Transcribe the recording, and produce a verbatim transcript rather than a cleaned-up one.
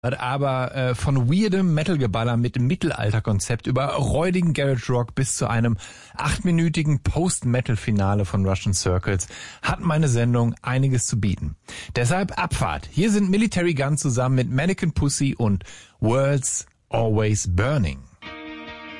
Aber äh, von weirdem Metal-Geballer mit Mittelalter-Konzept über räudigen Garage Rock bis zu einem achtminütigen Post-Metal-Finale von Russian Circles hat meine Sendung einiges zu bieten. Deshalb Abfahrt. Hier sind Military Gun zusammen mit Mannequin Pussy und World's Always Burning.